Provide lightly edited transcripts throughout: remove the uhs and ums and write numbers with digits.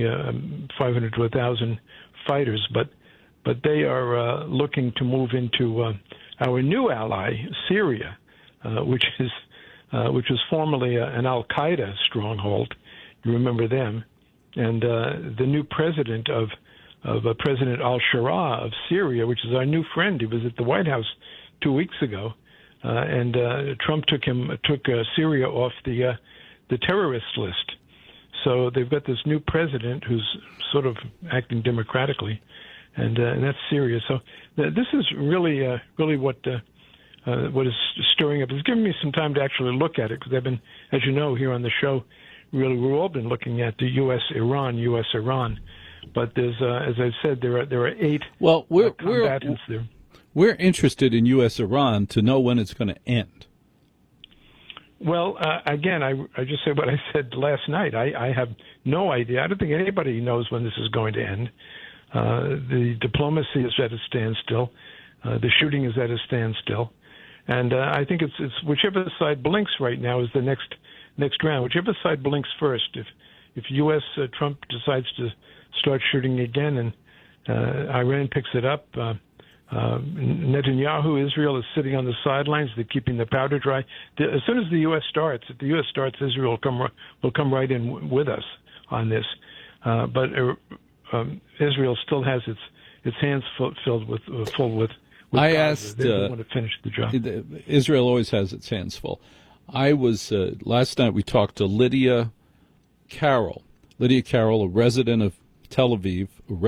only 500 to 1,000 fighters, but they are looking to move into our new ally, Syria, which was formerly an Al-Qaeda stronghold. You remember them, and the new president of President al-Shara of Syria, which is our new friend. He was at the White House 2 weeks ago, and Trump took Syria off the terrorist list. So they've got this new president who's sort of acting democratically, and that's Syria. So this is really what is stirring up. It's given me some time to actually look at it, because I've been, as you know, here on the show, really we've all been looking at the U.S.-Iran. But there's, as I said, there are 8 combatants there. We're interested in U.S.-Iran to know when it's going to end. Well, again, I just said what I said last night. I have no idea. I don't think anybody knows when this is going to end. The diplomacy is at a standstill. The shooting is at a standstill. And I think it's whichever side blinks right now is the next round. Whichever side blinks first. If U.S. Trump decides to start shooting again and Iran picks it up, Netanyahu, Israel is sitting on the sidelines. They're keeping the powder dry. As soon as the U.S. starts, if the U.S. starts, Israel will come right in with us on this. But Israel still has its hands full with I Gaza. asked. They don't want to finish the job. Israel always has its hands full. I was last night. We talked to Lydia Carroll. Lydia Carroll, a resident of Tel Aviv,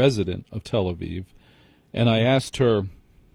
and I asked her,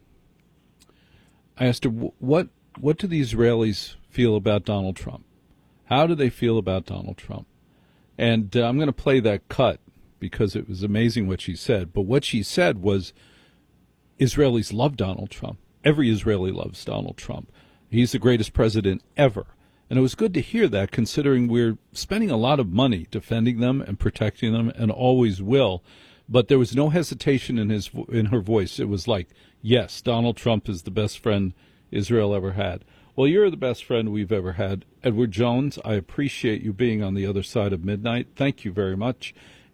what do the Israelis feel about Donald Trump? How do they feel about Donald Trump? And I'm going to play that cut because it was amazing what she said. But what she said was Israelis love Donald Trump. Every Israeli loves Donald Trump. He's the greatest president ever. And it was good to hear that, considering we're spending a lot of money defending them and protecting them, and always will. But there was no hesitation in her voice. It was like, yes, Donald Trump is the best friend Israel ever had. Well, you're the best friend we've ever had. Edward Jones, I appreciate you being on the other side of midnight. Thank you very much.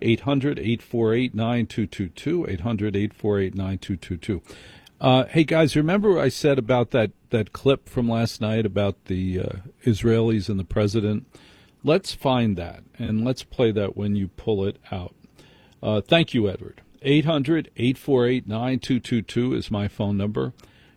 800-848-9222, 800-848-9222. Hey, guys, remember I said about that clip from last night about the Israelis and the president? Let's find that, and let's play that when you pull it out. Thank you, Edward. 800-848-9222 is my phone number,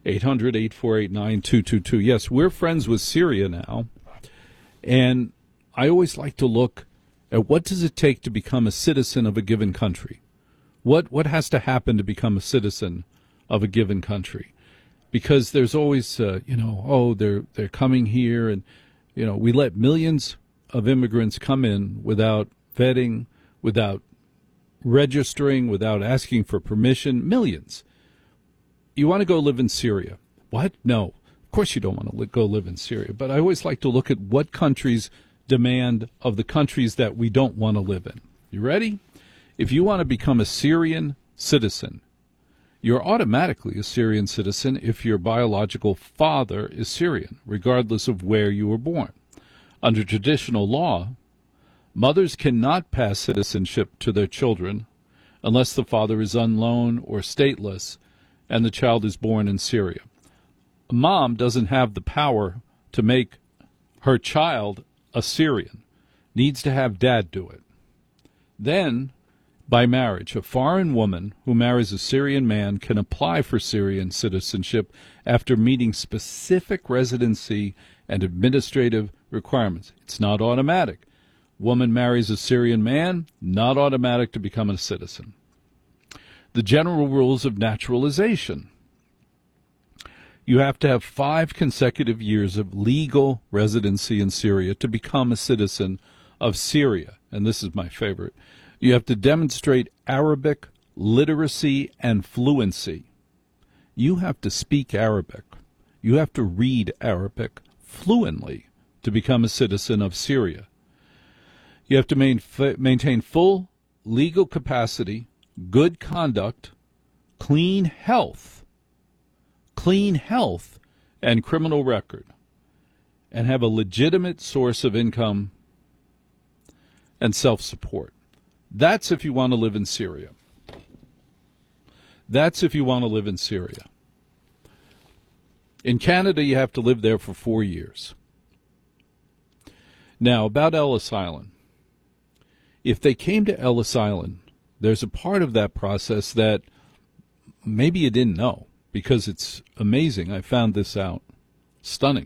800-848-9222. Yes, we're friends with Syria now, and I always like to look at what does it take to become a citizen of a given country. What has to happen to become a citizen of a given country? Because there's always, they're coming here, and, we let millions of immigrants come in without vetting, without registering, without asking for permission. Millions. You want to go live in Syria? What? No. Of course you don't want to go live in Syria. But I always like to look at what countries demand of the countries that we don't want to live in. You ready? If you want to become a Syrian citizen, you're automatically a Syrian citizen if your biological father is Syrian, regardless of where you were born. Under traditional law, mothers cannot pass citizenship to their children unless the father is on loan or stateless and the child is born in Syria. A mom doesn't have the power to make her child a Syrian, needs to have dad do it. Then, by marriage, a foreign woman who marries a Syrian man can apply for Syrian citizenship after meeting specific residency and administrative requirements. It's not automatic. Woman marries a Syrian man, not automatic to become a citizen. The general rules of naturalization. You have to have 5 consecutive years of legal residency in Syria to become a citizen of Syria. And this is my favorite. You have to demonstrate Arabic literacy and fluency. You have to speak Arabic. You have to read Arabic fluently to become a citizen of Syria. You have to maintain full legal capacity, good conduct, clean health, and criminal record, and have a legitimate source of income and self-support. That's if you want to live in Syria. That's if you want to live in Syria. In Canada, you have to live there for 4 years. Now, about Ellis Island. If they came to Ellis Island, there's a part of that process that maybe you didn't know, because it's amazing. I found this out. Stunning.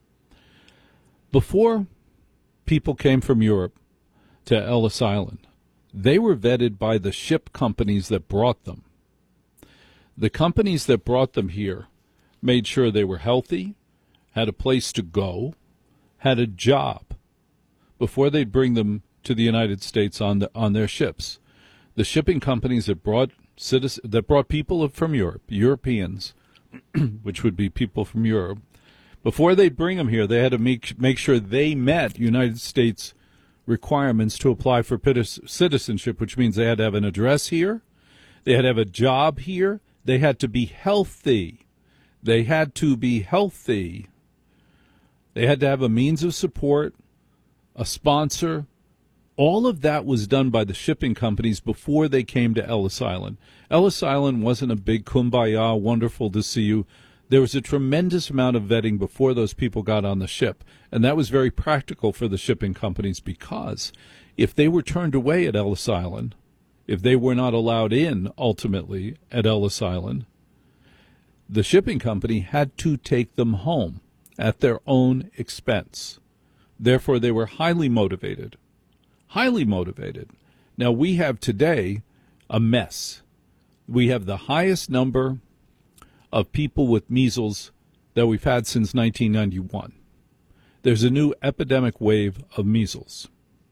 Before people came from Europe to Ellis Island, they were vetted by the ship companies that brought them. The companies that brought them here made sure they were healthy, had a place to go, had a job before they'd bring them to the United States on their ships. The shipping companies that brought people from Europe, Europeans, which would be people from Europe, before they bring them here, they had to make sure they met United States requirements to apply for citizenship, which means they had to have an address here, they had to have a job here, they had to be healthy. They had to be healthy. They had to have a means of support, a sponsor. All of that was done by the shipping companies before they came to Ellis Island. Ellis Island wasn't a big kumbaya, wonderful to see you. There was a tremendous amount of vetting before those people got on the ship. And that was very practical for the shipping companies, because if they were turned away at Ellis Island, if they were not allowed in ultimately at Ellis Island, the shipping company had to take them home at their own expense. Therefore, they were highly motivated. Highly motivated. Now, we have today a mess. We have the highest number of people with measles that we've had since 1991. There's a new epidemic wave of measles.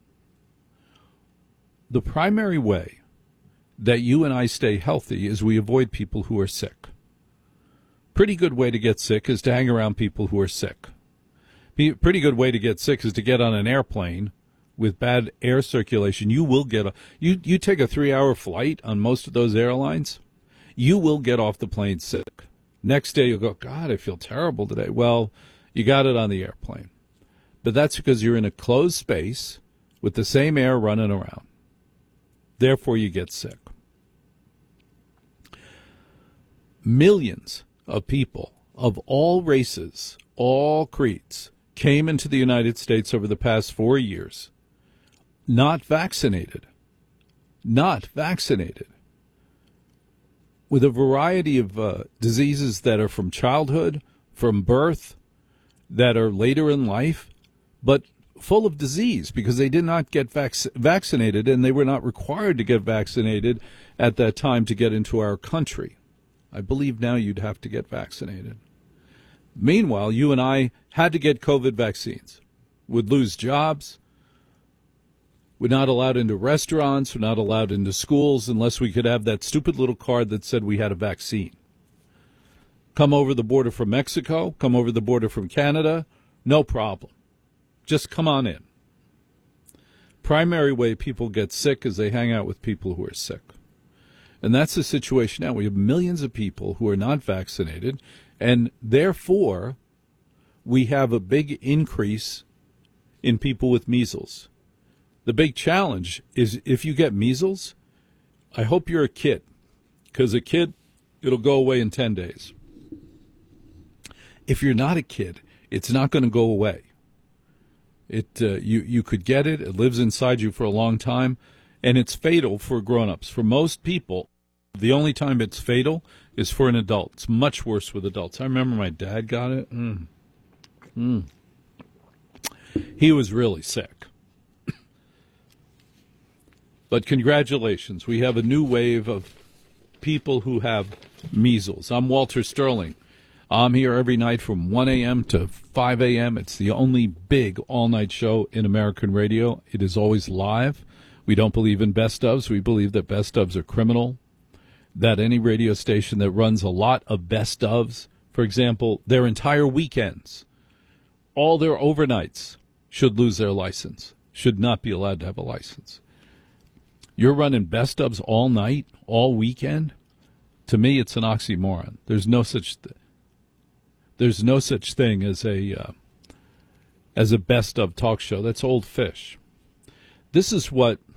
The primary way that you and I stay healthy is we avoid people who are sick. Pretty good way to get sick is to hang around people who are sick. Pretty good way to get sick is to get on an airplane with bad air circulation. You will get you take a 3-hour flight on most of those airlines, you will get off the plane sick. Next day you'll go, God, I feel terrible today. Well, you got it on the airplane. But that's because you're in a closed space with the same air running around. Therefore, you get sick. Millions of people of all races, all creeds, came into the United States over the past 4 years not vaccinated, with a variety of diseases that are from childhood, from birth, that are later in life, but full of disease because they did not get vaccinated, and they were not required to get vaccinated at that time to get into our country. I believe now you'd have to get vaccinated. Meanwhile, you and I had to get COVID vaccines. Would lose jobs. We're not allowed into restaurants. We're not allowed into schools unless we could have that stupid little card that said we had a vaccine. Come over the border from Mexico, come over the border from Canada, no problem. Just come on in. Primary way people get sick is they hang out with people who are sick. And that's the situation now. We have millions of people who are not vaccinated, and therefore we have a big increase in people with measles. The big challenge is if you get measles, I hope you're a kid, because a kid, it'll go away in 10 days. If you're not a kid, it's not going to go away. You could get it. It lives inside you for a long time, and it's fatal for grown-ups. For most people, the only time it's fatal is for an adult. It's much worse with adults. I remember my dad got it. He was really sick. But congratulations. We have a new wave of people who have measles. I'm Walter Sterling. I'm here every night from 1 a.m. to 5 a.m. It's the only big all-night show in American radio. It is always live. We don't believe in best ofs. We believe that best ofs are criminal, that any radio station that runs a lot of best ofs, for example, their entire weekends, all their overnights, should lose their license, should not be allowed to have a license. You're running best ofs all night, all weekend? To me, it's an oxymoron. There's no such thing as a best of talk show. That's old fish. This is what